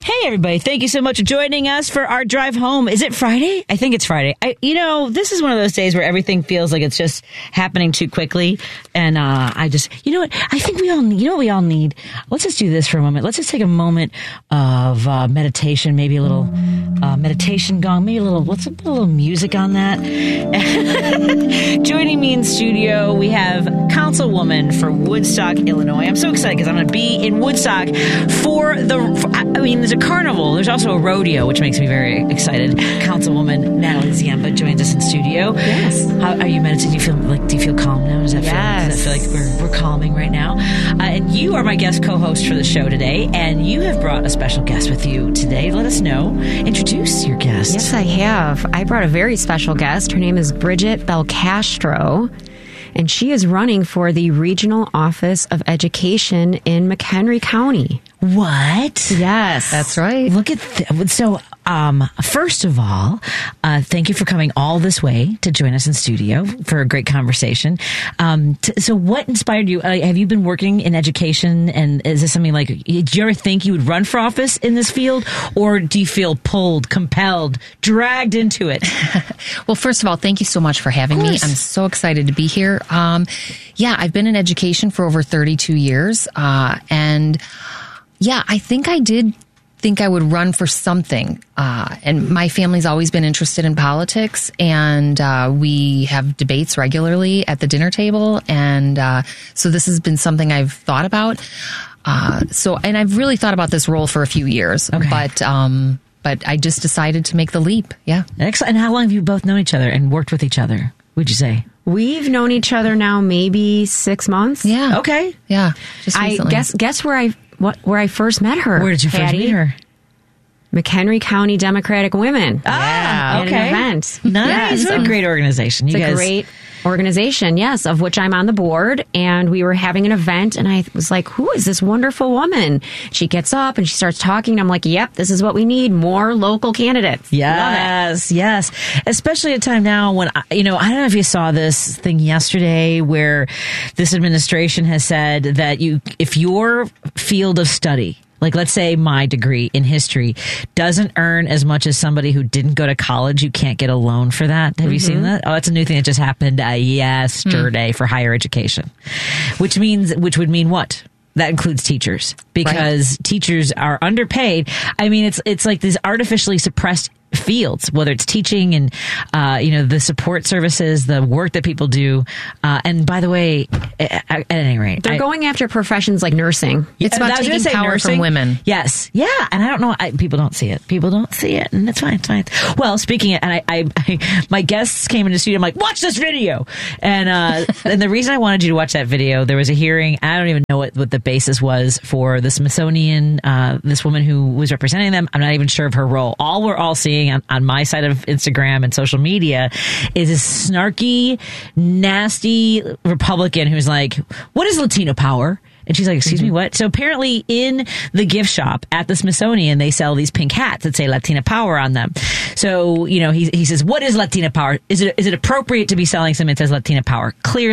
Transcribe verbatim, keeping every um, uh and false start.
Hey, everybody. Thank you so much for joining us for our drive home. Is it Friday? I think it's Friday. I, you know, this is one of those days where everything feels like it's just happening too quickly. And uh, I just, you know what? I think we all need, you know what we all need? Let's just do this for a moment. Let's just take a moment of uh, meditation, maybe a little uh, meditation gong, maybe a little, let's put a little music on that. Joining me in studio, we have Councilwoman for Woodstock, Illinois. I'm so excited because I'm going to be in Woodstock for the, for, I mean, there's a carnival. There's also a rodeo, which makes me very excited. Councilwoman Natalie Ziemba joins us in studio. Yes. How are you meditating? Do you feel like? Do you feel calm now? Does that yes. feel? Does that feel like we're we're calming right now? Uh, and you are my guest co-host for the show today, and you have brought a special guest with you today. Let us know. Introduce your guest. Yes, I have. I brought a very special guest. Her name is Bridget Belcastro. And she is running for the Regional Office of Education in McHenry County. What? Yes. That's right. Look at th- so. Um, first of all, uh, thank you for coming all this way to join us in studio for a great conversation. Um, t- so what inspired you? Uh, have you been working in education, and is this something like, did you ever think you would run for office in this field, or do you feel pulled, compelled, dragged into it? Well, first of all, thank you so much for having me. I'm so excited to be here. Um, yeah, I've been in education for over thirty-two years. Uh, and yeah, I think I did think I would run for something. Uh, and my family's always been interested in politics, and uh, we have debates regularly at the dinner table. And uh, so this has been something I've thought about. Uh, so, and I've really thought about this role for a few years, okay. but, um, but I just decided to make the leap. Yeah. Excellent. And how long have you both known each other and worked with each other, would you say? We've known each other now maybe six months. Yeah. Okay. Yeah. Just I recently. guess guess where I what where I first met her. Where did you Patty? first meet her? McHenry County Democratic Women. Ah, at okay. an event. Nice. Yes. What a great organization. You It's guys. a great organization, yes, of which I'm on the board. And we were having an event, and I was like, who is this wonderful woman? She gets up and she starts talking. And I'm like, yep, this is what we need. More local candidates. Yes, yes. Especially at a time now when, I- you know, I don't know if you saw this thing yesterday where this administration has said that you, if your field of study, like, let's say my degree in history doesn't earn as much as somebody who didn't go to college, you can't get a loan for that. Have mm-hmm. you seen that? Oh, it's a new thing that just happened uh, yesterday mm. for higher education, which means, which would mean what? That includes teachers, because right. teachers are underpaid. I mean, it's it's like these artificially suppressed fields, whether it's teaching and, uh, you know, the support services, the work that people do. Uh, and by the way, at, at any rate, they're I, going after professions like nursing. It's about taking power nursing. from women. Yes. Yeah. And I don't know. I, people don't see it. People don't see it. And it's fine. It's fine. Well, speaking of, and I, I, I my guests came into the studio. I'm like, watch this video. And, uh, and the reason I wanted you to watch that video, there was a hearing. I don't even know what, what the basis was for the Smithsonian, uh, this woman who was representing them. I'm not even sure of her role. All we're all seeing On, on my side of Instagram and social media is this snarky, nasty Republican who's like, what is Latino power? And she's like, excuse mm-hmm. me, what? So apparently in the gift shop at the Smithsonian, they sell these pink hats that say Latina power on them. So, you know, he he says, what is Latina power? Is it is it appropriate to be selling something that says Latina power? Clearly